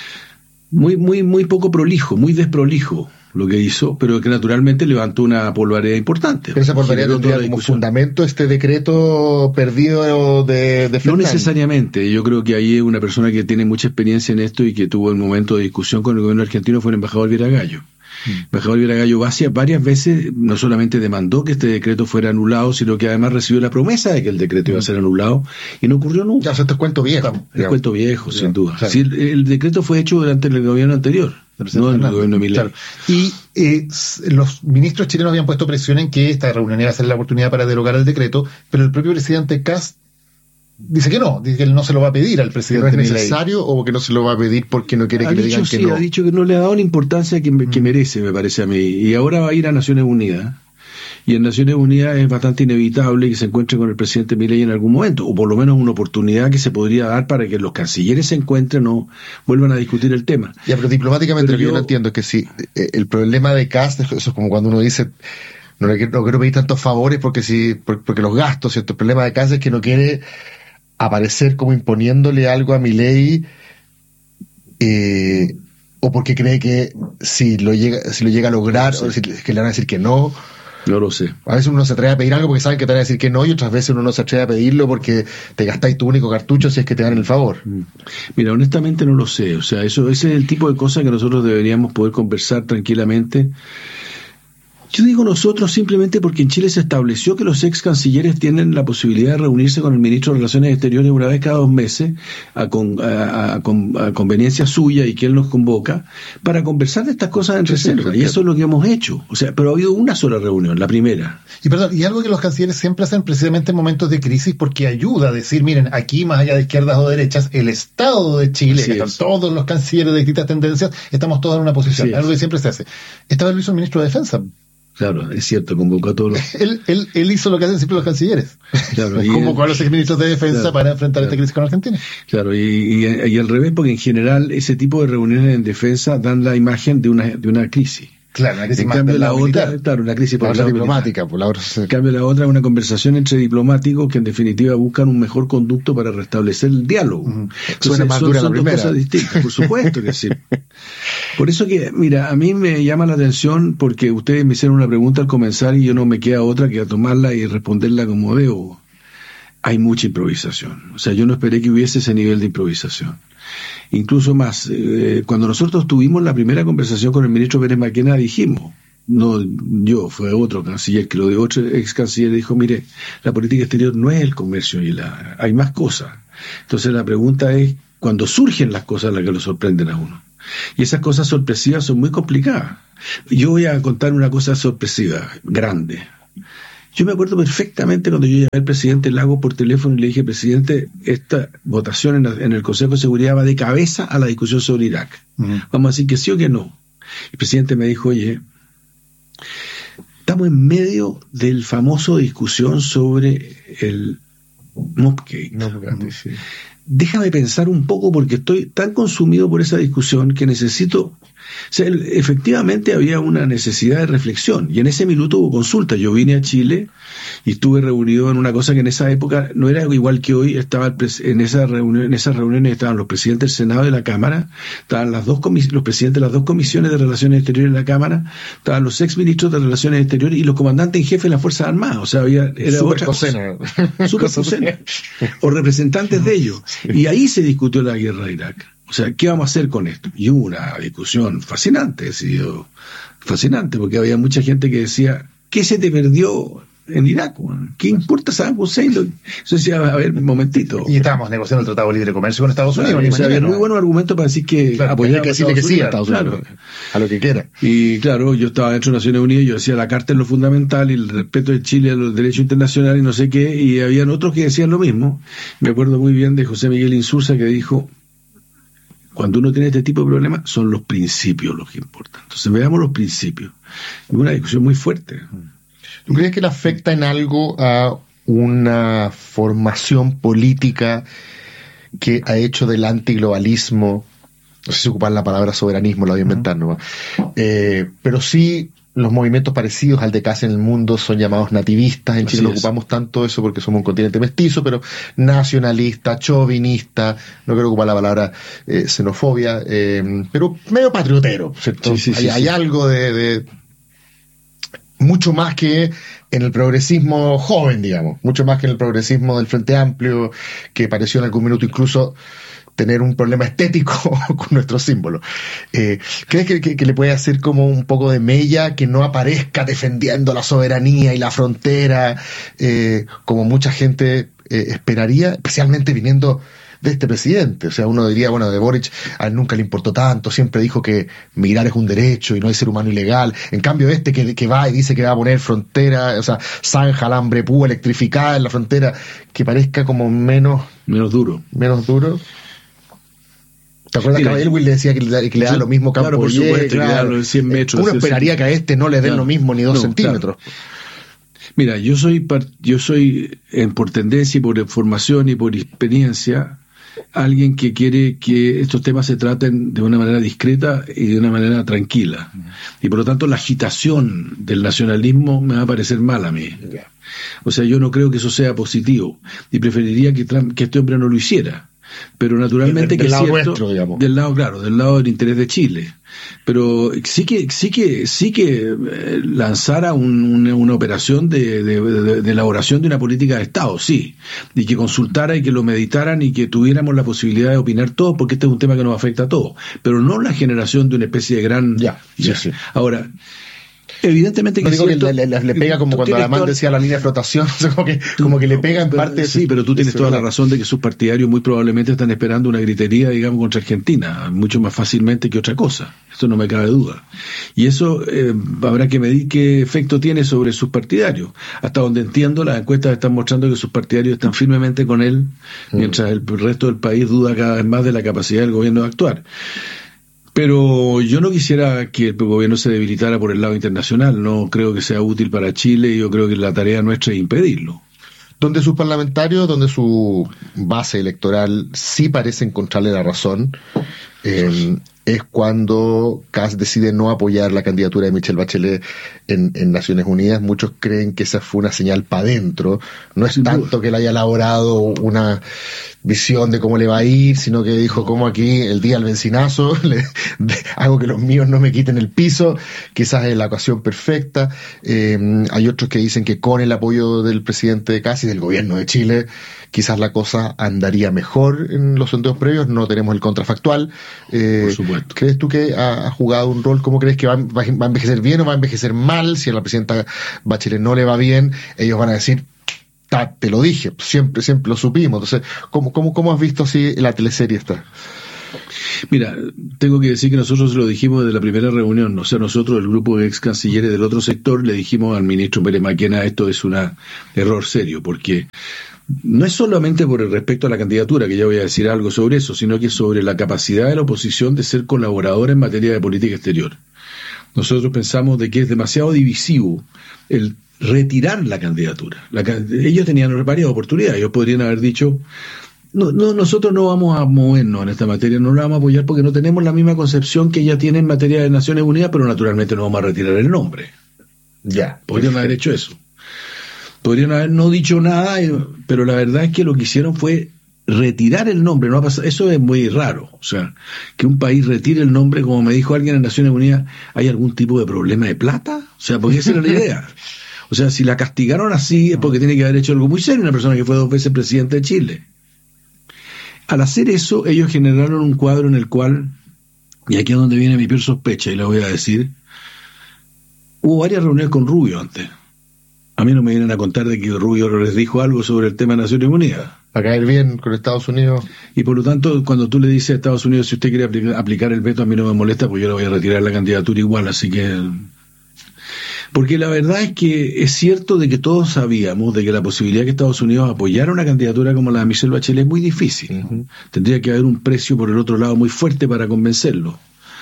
Muy poco prolijo, muy desprolijo lo que hizo, pero que naturalmente levantó una polvareda importante. Pero esa polvareda tendría como fundamento este decreto perdido de Fernández. No necesariamente, yo creo que ahí una persona que tiene mucha experiencia en esto y que tuvo el momento de discusión con el gobierno argentino fue el embajador Vieragallo. El embajador Vieragallo varias veces no solamente demandó que este decreto fuera anulado, sino que además recibió la promesa de que el decreto iba a ser anulado y no ocurrió nunca. Ya, esto es cuento viejo. Es cuento viejo, sin duda. Claro. Sí, el decreto fue hecho durante el gobierno anterior, no en el gobierno de Milei. Claro. Y los ministros chilenos habían puesto presión en que esta reunión iba a ser la oportunidad para derogar el decreto, pero el propio presidente Kast dice que él no se lo va a pedir al presidente. ¿No es necesario o que no se lo va a pedir porque no quiere que le digan que no? Ha dicho que no le ha dado la importancia que merece, me parece a mí. Y ahora va a ir a Naciones Unidas. Y en Naciones Unidas es bastante inevitable que se encuentre con el presidente Milei en algún momento, o por lo menos una oportunidad que se podría dar para que los cancilleres se encuentren o vuelvan a discutir el tema. Ya, pero diplomáticamente lo que yo no entiendo es que si el problema de Kast, eso es como cuando uno dice no quiero pedir tantos favores porque los gastos, ¿cierto? El problema de Kast es que no quiere aparecer como imponiéndole algo a Milei, o porque cree que si lo llega a lograr, o si, que le van a decir que no. No lo sé. A veces uno se atreve a pedir algo porque saben que te van a decir que no, y otras veces uno no se atreve a pedirlo porque te gastáis tu único cartucho si es que te dan el favor. Mira, honestamente no lo sé. O sea, ese es el tipo de cosas que nosotros deberíamos poder conversar tranquilamente. Yo digo nosotros simplemente porque en Chile se estableció que los ex cancilleres tienen la posibilidad de reunirse con el ministro de Relaciones Exteriores una vez cada 2 meses a conveniencia suya y que él nos convoca para conversar de estas cosas en reserva. Y eso es lo que hemos hecho. O sea, pero ha habido una sola reunión, la primera. Y algo que los cancilleres siempre hacen precisamente en momentos de crisis porque ayuda a decir, miren, aquí más allá de izquierdas o derechas, el Estado de Chile, que están todos los cancilleres de distintas tendencias, estamos todos en una posición. Algo que siempre se hace. Esta vez lo hizo el ministro de Defensa. Claro, es cierto, convocó a todos los... Él hizo lo que hacen siempre los cancilleres. Claro, convocó a los exministros de Defensa para enfrentar esta crisis con Argentina. Claro, y al revés, porque en general ese tipo de reuniones en defensa dan la imagen de una crisis. Claro, una crisis en más cambio del la lado otra, militar. claro, una crisis por La el otra lado diplomática, militar. por la otra. En cambio la otra es una conversación entre diplomáticos que en definitiva buscan un mejor conducto para restablecer el diálogo. Entonces, Suena más dura la son dos primera. cosas distintas, por supuesto que sí. Por eso que, mira, a mí me llama la atención porque ustedes me hicieron una pregunta al comenzar y yo no me queda otra que a tomarla y responderla como debo. Hay mucha improvisación. O sea, yo no esperé que hubiese ese nivel de improvisación. Incluso más, cuando nosotros tuvimos la primera conversación con el ministro Pérez Maquena, dijimos, no yo, fue otro canciller que lo de otro ex canciller dijo, mire, la política exterior no es el comercio y hay más cosas. Entonces la pregunta es, cuando surgen las cosas las que lo sorprenden a uno. Y esas cosas sorpresivas son muy complicadas. Yo voy a contar una cosa sorpresiva, grande. Yo me acuerdo perfectamente cuando yo llamé al presidente Lagos por teléfono y le dije, presidente, esta votación en el Consejo de Seguridad va de cabeza a la discusión sobre Irak. Vamos a decir que sí o que no. El presidente me dijo, oye, estamos en medio del famoso discusión sobre el Mopgate. Sí. Déjame pensar un poco porque estoy tan consumido por esa discusión que necesito... O sea, efectivamente había una necesidad de reflexión y en ese minuto hubo consulta. Yo vine a Chile y estuve reunido en una cosa que en esa época no era igual que hoy. Estaba en esas reuniones estaban los presidentes del Senado y de la Cámara, estaban los presidentes de las dos comisiones de Relaciones Exteriores de la Cámara, estaban los exministros de Relaciones Exteriores y los comandantes en jefe de las Fuerzas Armadas. O sea, era Super otra cocena. Super cocena. O representantes de ellos. Y ahí se discutió la guerra de Irak. O sea, ¿qué vamos a hacer con esto? Y hubo una discusión fascinante, fascinante, porque había mucha gente que decía, ¿qué se te perdió en Irak? ¿Qué importa Saddam Hussein? Yo decía, a ver, un momentito. Y estábamos negociando el Tratado de Libre Comercio con Estados Unidos. Claro, o sea, había muy buenos argumentos para decir que apoyaba que decirle que sí a Estados Unidos, claro. A lo que quiera. Y claro, yo estaba dentro de Naciones Unidas y yo decía, la Carta es lo fundamental y el respeto de Chile a los derechos internacionales y no sé qué, y habían otros que decían lo mismo. Me acuerdo muy bien de José Miguel Insulza que dijo, cuando uno tiene este tipo de problemas, son los principios los que importan. Entonces, veamos los principios. Es una discusión muy fuerte. ¿Tú crees que le afecta en algo a una formación política que ha hecho del antiglobalismo, no sé si ocupar la palabra soberanismo, la voy a inventar, ¿no? Pero sí los movimientos parecidos al de casi en el mundo son llamados nativistas. En Chile no ocupamos tanto eso porque somos un continente mestizo, pero nacionalista, chauvinista, no quiero ocupar la palabra xenofobia, pero medio patriotero, ¿cierto? Hay algo de mucho más que en el progresismo joven, digamos, mucho más que en el progresismo del Frente Amplio, que pareció en algún minuto incluso tener un problema estético con nuestros símbolos. ¿Crees que le puede hacer como un poco de mella que no aparezca defendiendo la soberanía y la frontera, como mucha gente esperaría, especialmente viniendo de este presidente? O sea, uno diría, bueno, de Boric a él nunca le importó tanto, siempre dijo que migrar es un derecho y no hay ser humano ilegal. En cambio que va y dice que va a poner frontera, o sea, zanja, alambre, púa electrificada en la frontera, que parezca como menos duro. ¿Te acuerdas que a Elwin le decía que le da lo mismo campo? Claro, por supuesto, claro, los 100 metros. Uno esperaría que a este no le den lo mismo ni 2 centímetros. Claro. Mira, yo soy por tendencia y por formación y por experiencia alguien que quiere que estos temas se traten de una manera discreta y de una manera tranquila. Y por lo tanto la agitación del nacionalismo me va a parecer mal a mí. O sea, yo no creo que eso sea positivo y preferiría que este hombre no lo hiciera. Pero naturalmente que es cierto, nuestro, digamos. del lado del interés de Chile. Pero sí que lanzara una operación de elaboración de una política de Estado, sí, y que consultara y que lo meditaran y que tuviéramos la posibilidad de opinar todos, porque este es un tema que nos afecta a todos, pero no la generación de una especie de gran... Sí. Ahora, evidentemente que no digo cierto, que le pega como cuando Alamán decía la línea de flotación, como que le pega en parte. Sí, pero tú tienes toda la razón de que sus partidarios muy probablemente están esperando una gritería, digamos, contra Argentina, mucho más fácilmente que otra cosa. Esto no me cabe duda. Y eso habrá que medir qué efecto tiene sobre sus partidarios. Hasta donde entiendo, las encuestas están mostrando que sus partidarios están firmemente con él, mientras el resto del país duda cada vez más de la capacidad del gobierno de actuar. Pero yo no quisiera que el gobierno se debilitara por el lado internacional. No creo que sea útil para Chile. Yo creo que la tarea nuestra es impedirlo. Donde sus parlamentarios, donde su base electoral sí parece encontrarle la razón, es cuando Kast decide no apoyar la candidatura de Michelle Bachelet en Naciones Unidas. Muchos creen que esa fue una señal para adentro. No es tanto que él haya elaborado una visión de cómo le va a ir, sino que dijo como aquí el día al vencinazo, hago que los míos no me quiten el piso. Quizás es la ocasión perfecta. Hay otros que dicen que con el apoyo del presidente Kast y del gobierno de Chile, quizás la cosa andaría mejor en los sondeos previos. No tenemos el contrafactual. Por supuesto. ¿Crees tú que ha jugado un rol? ¿Cómo crees que va a envejecer bien o va a envejecer mal? Si a la presidenta Bachelet no le va bien, ellos van a decir, te lo dije, siempre lo supimos. Entonces, ¿cómo has visto así la teleserie esta? Mira, tengo que decir que nosotros lo dijimos desde la primera reunión, o sea, nosotros, el grupo de ex cancilleres del otro sector, le dijimos al ministro Pérez Maquena, esto es un error serio, porque no es solamente por el respecto a la candidatura, que ya voy a decir algo sobre eso, sino que sobre la capacidad de la oposición de ser colaboradora en materia de política exterior. Nosotros pensamos de que es demasiado divisivo el retirar la candidatura. Ellos tenían varias oportunidades, ellos podrían haber dicho, no, nosotros no vamos a movernos en esta materia, no la vamos a apoyar porque no tenemos la misma concepción que ella tiene en materia de Naciones Unidas, pero naturalmente no vamos a retirar el nombre. Ya. Podrían haber hecho eso. Podrían haber no dicho nada, pero la verdad es que lo que hicieron fue retirar el nombre. No ha pasado, eso es muy raro. O sea, que un país retire el nombre, como me dijo alguien en Naciones Unidas, ¿hay algún tipo de problema de plata? O sea, porque esa era la idea. O sea, si la castigaron así es porque tiene que haber hecho algo muy serio, una persona que fue 2 veces presidente de Chile. Al hacer eso, ellos generaron un cuadro en el cual, y aquí es donde viene mi peor sospecha, y la voy a decir, hubo varias reuniones con Rubio antes. A mí no me vienen a contar de que Rubio les dijo algo sobre el tema de Naciones Unidas. Para caer bien con Estados Unidos. Y por lo tanto, cuando tú le dices a Estados Unidos, si usted quiere aplicar el veto, a mí no me molesta, pues yo le voy a retirar la candidatura igual, así que... Porque la verdad es que es cierto de que todos sabíamos de que la posibilidad de que Estados Unidos apoyara una candidatura como la de Michelle Bachelet es muy difícil. Uh-huh. Tendría que haber un precio por el otro lado muy fuerte para convencerlo.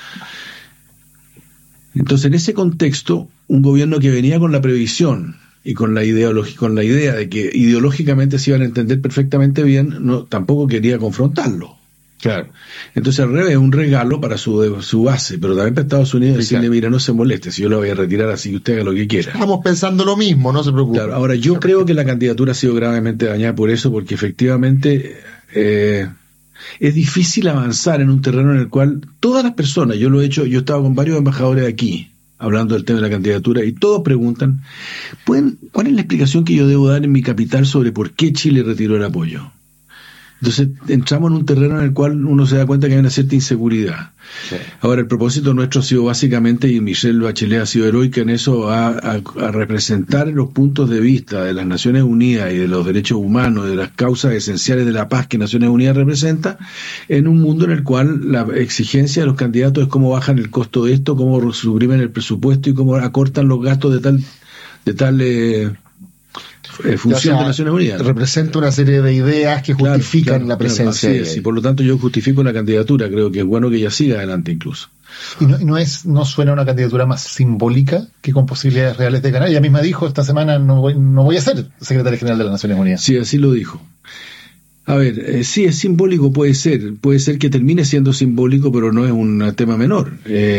Entonces, en ese contexto, un gobierno que venía con la previsión y con la idea de que ideológicamente se iban a entender perfectamente bien, no, tampoco quería confrontarlo. Claro. Entonces al revés, un regalo para su base, pero también para Estados Unidos sí, decirle, claro, mira, no se moleste, si yo lo voy a retirar, así que usted haga lo que quiera. Estamos pensando lo mismo, no se preocupe. Claro, ahora yo creo que la candidatura ha sido gravemente dañada por eso, porque efectivamente es difícil avanzar en un terreno en el cual todas las personas, yo lo he hecho, yo estaba con varios embajadores aquí, hablando del tema de la candidatura, y todos preguntan, ¿cuál es la explicación que yo debo dar en mi capital sobre por qué Chile retiró el apoyo? Entonces entramos en un terreno en el cual uno se da cuenta que hay una cierta inseguridad. Sí. Ahora, el propósito nuestro ha sido básicamente, y Michelle Bachelet ha sido heroica en eso, a representar los puntos de vista de las Naciones Unidas y de los derechos humanos, de las causas esenciales de la paz que Naciones Unidas representa, en un mundo en el cual la exigencia de los candidatos es cómo bajan el costo de esto, cómo suprimen el presupuesto y cómo acortan los gastos de tal función de Naciones Unidas. Representa una serie de ideas que justifican la presencia. Claro, y por lo tanto yo justifico la candidatura, creo que es bueno que ella siga adelante incluso. ¿Y no suena una candidatura más simbólica que con posibilidades reales de ganar? Ella misma dijo esta semana, no voy a ser secretaria general de las Naciones Unidas. Sí, así lo dijo. A ver, sí, es simbólico, puede ser que termine siendo simbólico, pero no es un tema menor.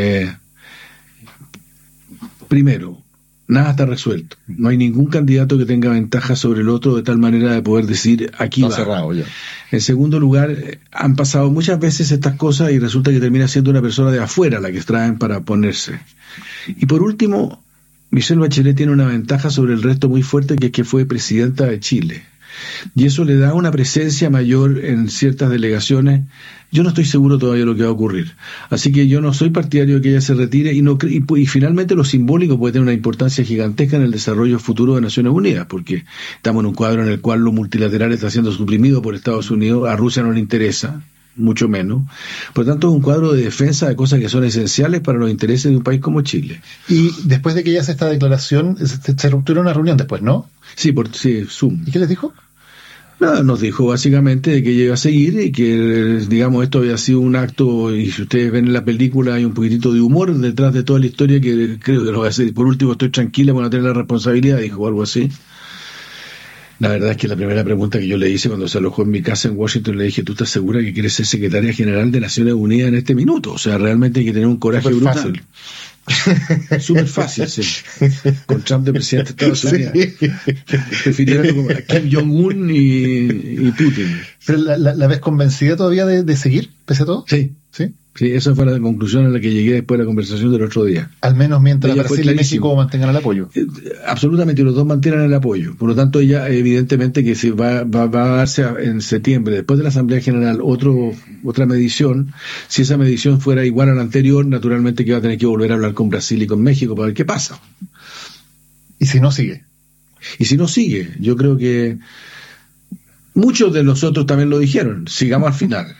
Primero, nada está resuelto. No hay ningún candidato que tenga ventaja sobre el otro de tal manera de poder decir aquí va. Cerrado ya. En segundo lugar, han pasado muchas veces estas cosas y resulta que termina siendo una persona de afuera la que traen para ponerse. Y por último, Michelle Bachelet tiene una ventaja sobre el resto muy fuerte, que es que fue presidenta de Chile. Y eso le da una presencia mayor en ciertas delegaciones. Yo no estoy seguro todavía de lo que va a ocurrir. Así que yo no soy partidario de que ella se retire y finalmente lo simbólico puede tener una importancia gigantesca en el desarrollo futuro de Naciones Unidas, porque estamos en un cuadro en el cual lo multilateral está siendo suprimido por Estados Unidos, a Rusia no le interesa, mucho menos. Por lo tanto, es un cuadro de defensa de cosas que son esenciales para los intereses de un país como Chile. Y después de que ella hace esta declaración, se rupturó una reunión después, ¿no? Sí, por Zoom. ¿Y qué les dijo? Nada, nos dijo básicamente de que ella iba a seguir y que, digamos, esto había sido un acto, y si ustedes ven en la película hay un poquitito de humor detrás de toda la historia, que creo que lo voy a hacer. Por último, estoy tranquila por no tener la responsabilidad, dijo algo así. La verdad es que la primera pregunta que yo le hice cuando se alojó en mi casa en Washington, le dije, ¿tú estás segura que quieres ser secretaria general de Naciones Unidas en este minuto? O sea, realmente hay que tener un coraje brutal. Súper fácil, sí. Con Trump de presidente de Estados Unidos. Prefiriera a Kim Jong-un y Putin. ¿Pero la ves convencida todavía de seguir, pese a todo? Sí. ¿Sí? Sí, esa fue la conclusión a la que llegué después de la conversación del otro día. Al menos mientras Brasil y México mantengan el apoyo. Absolutamente, los dos mantienen el apoyo. Por lo tanto, ella evidentemente que se va a darse en septiembre, después de la Asamblea General, otra medición. Si esa medición fuera igual a la anterior, naturalmente que va a tener que volver a hablar con Brasil y con México para ver qué pasa. ¿Y si no sigue? Y si no sigue, yo creo que muchos de nosotros también lo dijeron, sigamos al final.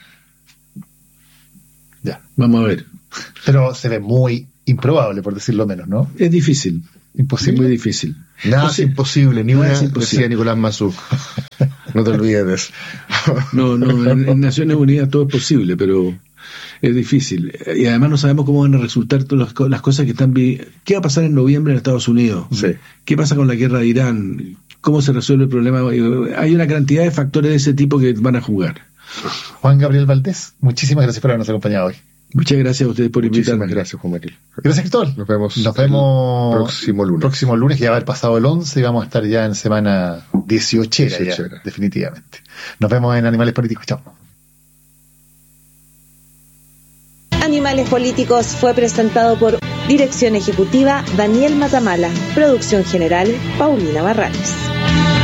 Ya. Vamos a ver. Pero se ve muy improbable, por decirlo menos, ¿no? Es difícil. ¿Imposible? Es muy difícil. Nada es imposible, ni una, imposible. decía Nicolás Mazú. No te olvides de eso. No, en Naciones Unidas todo es posible, pero es difícil. Y además no sabemos cómo van a resultar todas las cosas que están... ¿Qué va a pasar en noviembre en Estados Unidos? Sí. ¿Qué pasa con la guerra de Irán? ¿Cómo se resuelve el problema? Hay una cantidad de factores de ese tipo que van a jugar. Juan Gabriel Valdés, muchísimas gracias por habernos acompañado hoy. Muchas gracias a ustedes por invitarme. Muchísimas gracias, Juan Manuel. Gracias, Cristóbal. Nos vemos próximo lunes. Próximo lunes, que ya va a haber pasado el 11 y vamos a estar ya en semana 18 ya, definitivamente. Nos vemos en Animales Políticos. Chao. Animales Políticos fue presentado por Dirección Ejecutiva Daniel Matamala, Producción General Paulina Barrales.